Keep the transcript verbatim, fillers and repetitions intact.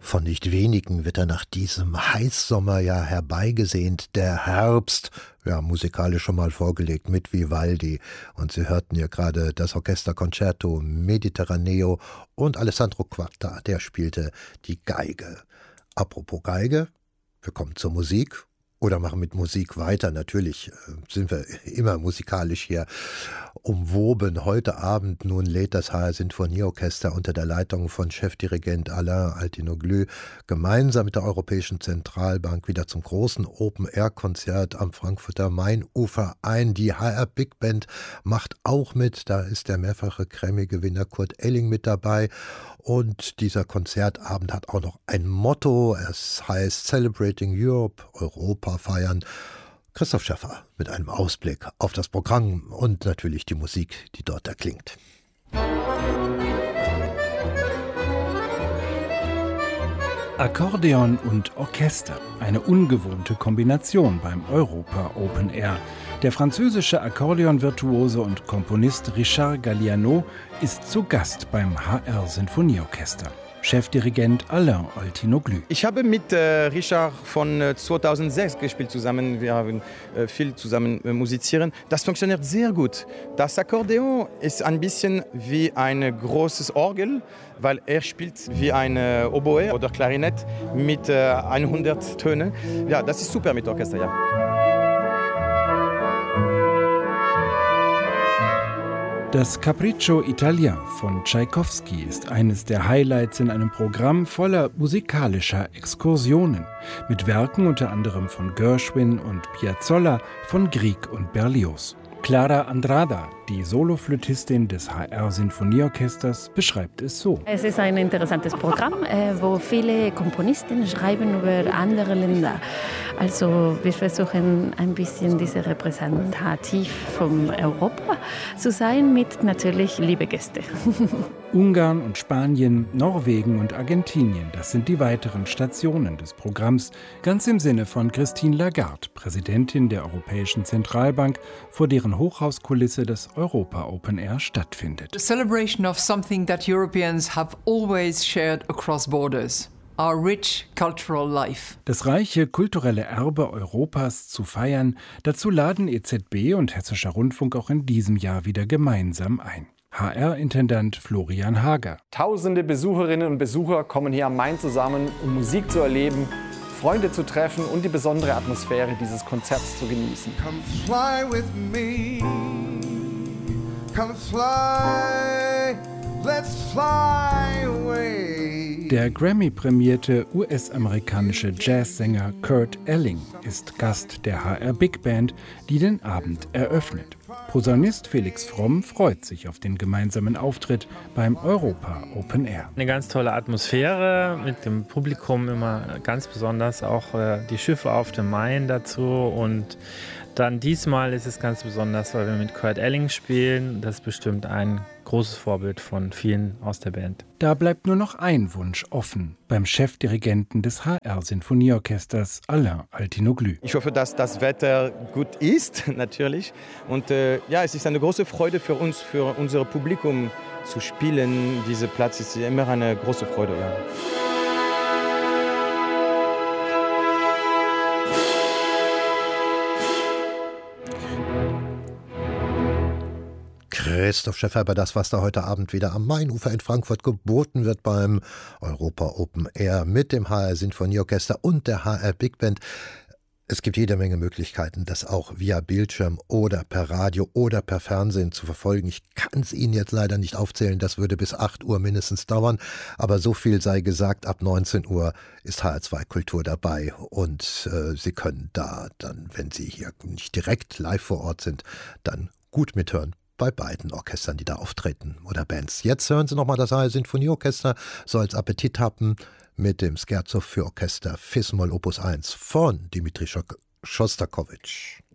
Von nicht wenigen wird er nach diesem Heißsommer ja herbeigesehnt, der Herbst, ja musikalisch schon mal vorgelegt mit Vivaldi. Und Sie hörten ja gerade das Orchesterconcerto Mediterraneo und Alessandro Quarta, der spielte die Geige. Apropos Geige, wir kommen zur Musik. Oder machen mit Musik weiter. Natürlich sind wir immer musikalisch hier umwoben. Heute Abend nun lädt das H R Sinfonieorchester unter der Leitung von Chefdirigent Alain Altinoglu gemeinsam mit der Europäischen Zentralbank wieder zum großen Open-Air-Konzert am Frankfurter Mainufer ein. Die H R Big Band macht auch mit. Da ist der mehrfache Grammy-Gewinner Kurt Elling mit dabei. Und dieser Konzertabend hat auch noch ein Motto. Es heißt Celebrating Europe, Europa feiern. Christoph Schäffer mit einem Ausblick auf das Programm und natürlich die Musik, die dort erklingt. Akkordeon und Orchester, eine ungewohnte Kombination beim Europa Open Air. Der französische Akkordeon-Virtuose und Komponist Richard Galliano ist zu Gast beim H R Sinfonieorchester. Chefdirigent Alain Altinoglu. Ich habe mit äh, Richard von äh, zweitausendsechs gespielt zusammen. Wir haben äh, viel zusammen äh, musizieren. Das funktioniert sehr gut. Das Akkordeon ist ein bisschen wie ein großes Orgel, weil er spielt wie eine Oboe oder Klarinett mit äh, hundert Tönen. Ja, das ist super mit Orchester, ja. Das Capriccio Italien von Tschaikowski ist eines der Highlights in einem Programm voller musikalischer Exkursionen. Mit Werken unter anderem von Gershwin und Piazzolla, von Grieg und Berlioz. Clara Andrada, die Soloflötistin des H R Sinfonieorchesters, beschreibt es so. Es ist ein interessantes Programm, wo viele Komponisten schreiben über andere Länder. Also wir versuchen ein bisschen diese repräsentativ von Europa zu sein, mit natürlich liebe Gäste. Ungarn und Spanien, Norwegen und Argentinien, das sind die weiteren Stationen des Programms, ganz im Sinne von Christine Lagarde, Präsidentin der Europäischen Zentralbank, vor deren Hochhauskulisse das Europa Open Air stattfindet. The celebration of something that Europeans have always shared across borders. Our rich cultural life. Das reiche kulturelle Erbe Europas zu feiern, dazu laden E Z B und Hessischer Rundfunk auch in diesem Jahr wieder gemeinsam ein. H R-Intendant Florian Hager. Tausende Besucherinnen und Besucher kommen hier am Main zusammen, um Musik zu erleben, Freunde zu treffen und die besondere Atmosphäre dieses Konzerts zu genießen. Come fly with me, come fly, let's fly away. Der Grammy-prämierte U S-amerikanische Jazzsänger Kurt Elling ist Gast der H R Big Band, die den Abend eröffnet. Posaunist Felix Fromm freut sich auf den gemeinsamen Auftritt beim Europa Open Air. Eine ganz tolle Atmosphäre mit dem Publikum, immer ganz besonders auch äh, die Schiffe auf dem Main dazu. Und dann diesmal ist es ganz besonders, weil wir mit Kurt Elling spielen. Das ist bestimmt ein großes Vorbild von vielen aus der Band. Da bleibt nur noch ein Wunsch offen beim Chefdirigenten des H R Sinfonieorchesters Alain Altinoglu. Ich hoffe, dass das Wetter gut ist, natürlich. Und äh, ja, es ist eine große Freude für uns, für unser Publikum zu spielen. Dieser Platz ist immer eine große Freude, ja. Christoph Schäffer über das, was da heute Abend wieder am Mainufer in Frankfurt geboten wird beim Europa Open Air mit dem H R Sinfonieorchester und der H R Big Band. Es gibt jede Menge Möglichkeiten, das auch via Bildschirm oder per Radio oder per Fernsehen zu verfolgen. Ich kann es Ihnen jetzt leider nicht aufzählen, das würde bis acht Uhr mindestens dauern. Aber so viel sei gesagt, ab neunzehn Uhr ist H R zwei Kultur dabei. Und äh, Sie können da dann, wenn Sie hier nicht direkt live vor Ort sind, dann gut mithören bei beiden Orchestern, die da auftreten oder Bands. Jetzt hören Sie nochmal das H R Sinfonieorchester, soll's Appetit haben, mit dem Scherzo für Orchester Fis-Moll Opus eins von Dmitri Schostakowitsch.